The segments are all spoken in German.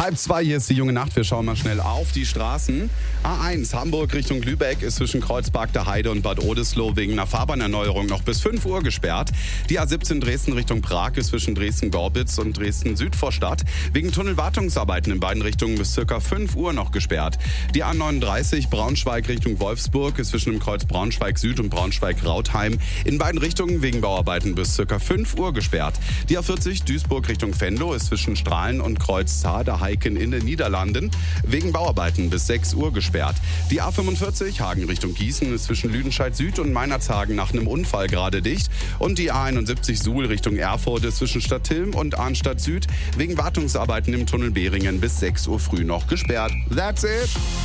1:30, hier ist die junge Nacht. Wir schauen mal schnell auf die Straßen. A1 Hamburg Richtung Lübeck ist zwischen Kreuzberg der Heide und Bad Oldesloe wegen einer Fahrbahnerneuerung noch bis 5 Uhr gesperrt. Die A17 Dresden Richtung Prag ist zwischen Dresden-Gorbitz und Dresden-Südvorstadt wegen Tunnelwartungsarbeiten in beiden Richtungen bis ca. 5 Uhr noch gesperrt. Die A39 Braunschweig Richtung Wolfsburg ist zwischen dem Kreuz Braunschweig-Süd und Braunschweig-Rautheim in beiden Richtungen wegen Bauarbeiten bis ca. 5 Uhr gesperrt. Die A40 Duisburg Richtung Venlo ist zwischen Strahlen und Kreuz Zaarde-Heiken in den Niederlanden wegen Bauarbeiten bis 6 Uhr gesperrt. Die A45 Hagen Richtung Gießen ist zwischen Lüdenscheid Süd und Meinerzhagen nach einem Unfall gerade dicht. Und die A71 Suhl Richtung Erfurt ist zwischen Stadthilm und Arnstadt Süd wegen Wartungsarbeiten im Tunnel Behringen bis 6 Uhr früh noch gesperrt. That's it!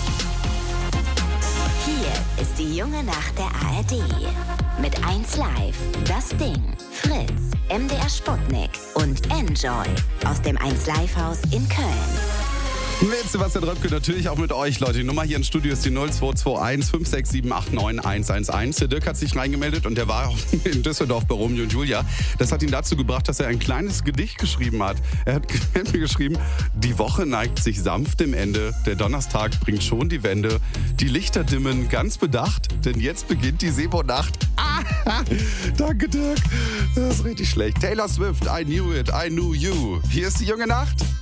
Hier ist die junge Nacht der ARD. Mit 1 Live, Das Ding, Fritz, MDR Sputnik und Enjoy aus dem 1 Live Haus in Köln. Mit Sebastian Röpke natürlich auch mit euch, Leute. Die Nummer hier im Studio ist die 0221 56789 111. Der Dirk hat sich reingemeldet und der war auch in Düsseldorf bei Romeo und Julia. Das hat ihn dazu gebracht, dass er ein kleines Gedicht geschrieben hat. Er hat mir geschrieben, die Woche neigt sich sanft dem Ende. Der Donnerstag bringt schon die Wende. Die Lichter dimmen ganz bedacht, denn jetzt beginnt die Sebo-Nacht. Danke, Dirk. Das ist richtig schlecht. Taylor Swift, I knew it, I knew you. Hier ist die junge Nacht.